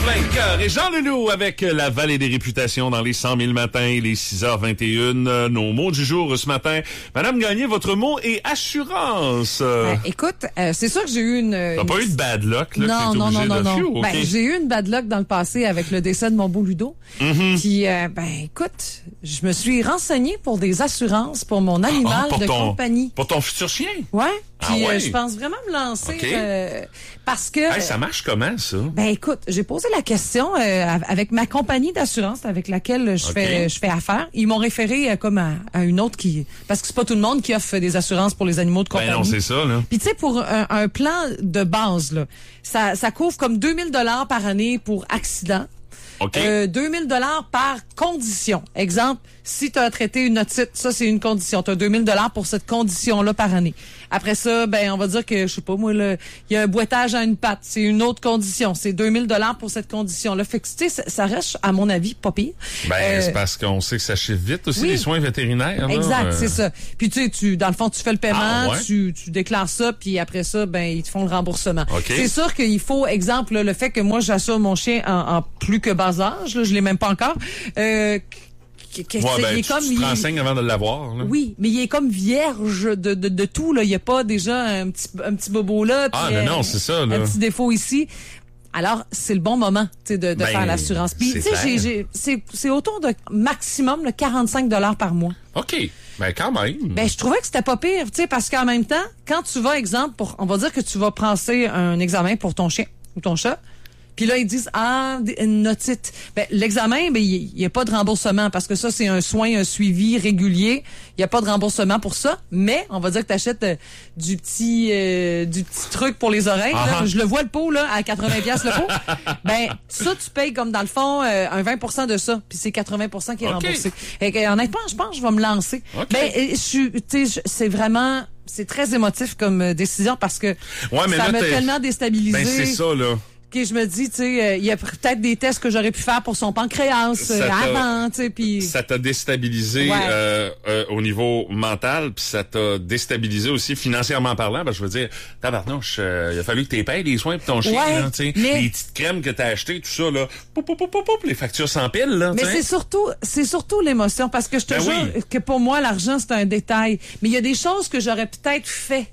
plein cœur. Et Jean Leloup avec la vallée des réputations dans les 100 000 matins, les 6h21. Nos mots du jour ce matin. Madame Gagné, votre mot est assurance. Écoute, c'est sûr que j'ai eu une... T'as pas eu de bad luck, là? Non. Okay. Ben, j'ai eu une bad luck dans le passé avec le décès de mon beau Ludo. Puis, écoute, je me suis renseignée pour des assurances pour mon animal de compagnie. Pour ton futur chien? Ouais. Puis, ouais? je pense vraiment me lancer parce que... Hey, ça marche comment, ça? Ben, écoute, j'ai posé la question avec ma compagnie d'assurance avec laquelle je fais affaire. Ils m'ont référé comme à une autre qui... Parce que c'est pas tout le monde qui offre des assurances pour les animaux de compagnie. Ben non, c'est ça, là. Puis tu sais, pour un plan de base, là, ça couvre comme 2000 $ par année pour accident. OK. 2000 $ par condition. Exemple, si tu as traité une otite, ça c'est une condition. Tu as 2000 $ pour cette condition-là par année. Après ça, ben on va dire que, je sais pas moi, il y a un boitage à une patte. C'est une autre condition. C'est 2000 $ pour cette condition-là. Fait que tu sais, ça reste, à mon avis, pas pire. Ben, c'est parce qu'on sait que ça chiffre vite aussi, les soins vétérinaires. Exact, c'est ça. Puis tu sais, dans le fond, tu fais le paiement, ouais? tu déclares ça, puis après ça, ben ils te font le remboursement. Okay. C'est sûr qu'il faut, exemple, le fait que moi j'assure mon chien en plus que bas âge, là, je l'ai même pas encore. Tu te renseignes avant de l'avoir. Là. Oui, mais il est comme vierge de tout. Là. Il n'y a pas déjà un petit bobo là. Non, c'est ça. Là. Un petit défaut ici. Alors, c'est le bon moment de faire l'assurance. Puis, tu sais, c'est autour de maximum 45 $ par mois. OK. Ben, quand même. Ben, je trouvais que c'était pas pire, tu sais, parce qu'en même temps, quand tu vas, exemple, on va dire que tu vas passer un examen pour ton chien ou ton chat. Puis là, ils disent, une otite. Ben, l'examen, ben, il n'y a pas de remboursement parce que ça, c'est un soin, un suivi régulier. Il n'y a pas de remboursement pour ça. Mais, on va dire que tu achètes du petit truc pour les oreilles. Là. Je le vois, le pot, là, à 80$ le pot. Ben, ça, tu payes comme dans le fond, un 20% de ça. Puis c'est 80% qui est remboursé. Et, honnêtement, je pense que je vais me lancer. Ben, c'est vraiment... C'est très émotif comme décision parce que ça m'a tellement déstabilisé. Ben, c'est ça, là. Je me dis, tu sais, il y a peut-être des tests que j'aurais pu faire pour son pancréas avant, tu sais, puis... Ça t'a déstabilisé au niveau mental, puis ça t'a déstabilisé aussi financièrement parlant, parce que je veux dire, tabarnouche, il a fallu que tu payes les soins pour ton chien, tu sais, les petites crèmes que t'as achetées, tout ça, là, les factures sans pile, là, mais c'est surtout l'émotion, parce que je te jure que pour moi, l'argent, c'est un détail. Mais il y a des choses que j'aurais peut-être fait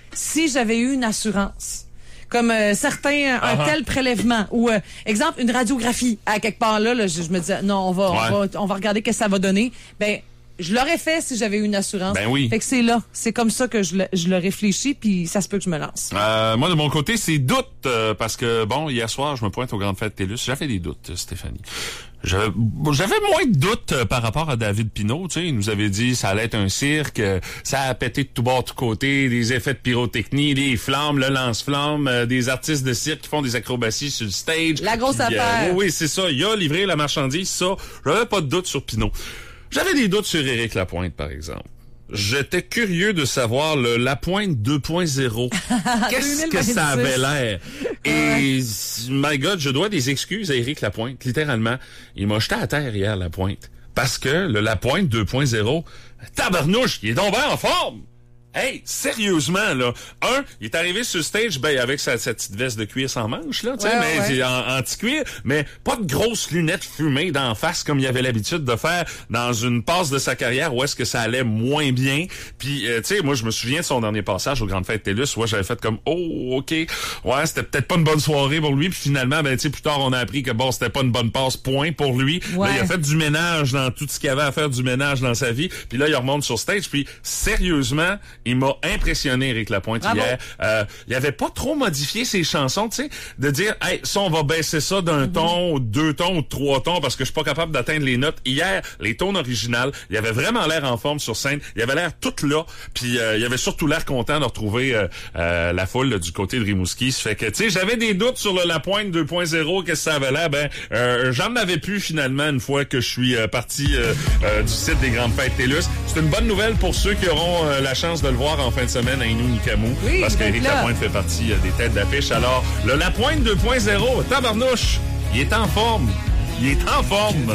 si j'avais eu une assurance. Comme certains, un tel prélèvement ou exemple une radiographie à quelque part là, je me disais non, on va regarder qu'est-ce que ça va donner. Ben je l'aurais fait si j'avais eu une assurance. Ben oui. Fait que c'est comme ça que je le réfléchis puis ça se peut que je me lance. Moi de mon côté, c'est doute parce que bon, hier soir, je me pointe aux grandes fêtes TELUS, j'avais des doutes, Stéphanie. J'avais moins de doutes par rapport à David Pinault, tu sais, il nous avait dit ça allait être un cirque, ça a pété de tout bord, de tout côté, des effets de pyrotechnie, des flammes, le lance-flammes, des artistes de cirque qui font des acrobaties sur le stage. La grosse affaire. Oui, c'est ça, il a livré la marchandise, ça. J'avais pas de doute sur Pinault. J'avais des doutes sur Éric Lapointe, par exemple. J'étais curieux de savoir le Lapointe 2.0. Qu'est-ce que ça avait l'air? Et, my God, je dois des excuses à Éric Lapointe, littéralement. Il m'a jeté à terre hier, Lapointe. Parce que le Lapointe 2.0, tabarnouche, il est tombé en forme! Hey, sérieusement, là. Il est arrivé sur le stage, avec sa petite veste de cuir sans manches, là, tu sais, en anti-cuir, mais pas de grosses lunettes fumées d'en face comme il avait l'habitude de faire dans une passe de sa carrière où est-ce que ça allait moins bien. Puis, tu sais, moi, je me souviens de son dernier passage aux Grandes Fêtes TELUS, où j'avais fait comme, OK, c'était peut-être pas une bonne soirée pour lui, puis finalement, tu sais, plus tard, on a appris que c'était pas une bonne passe, point, pour lui. Là, il a fait du ménage dans tout ce qu'il avait à faire du ménage dans sa vie, puis là, il remonte sur stage, puis sérieusement, il m'a impressionné, Éric Lapointe, hier. Il avait pas trop modifié ses chansons, tu sais, de dire, hey, ça, on va baisser ça d'un ton, ou 2 tons, ou 3 tons, parce que je suis pas capable d'atteindre les notes. Hier, les tons originales, il avait vraiment l'air en forme sur scène. Il avait l'air tout là, puis il avait surtout l'air content de retrouver la foule là, du côté de Rimouski. Ça fait que, tu sais, j'avais des doutes sur le Lapointe 2.0, qu'est-ce que ça avait l'air. J'en avais plus finalement une fois que je suis parti du site des Grandes Fêtes TELUS. C'est une bonne nouvelle pour ceux qui auront la chance de le voir en fin de semaine à Inou-Nikamou, parce qu'Éric Lapointe fait partie des têtes d'affiche. Alors, le Lapointe 2.0, tabarnouche, il est en forme. Il est en forme.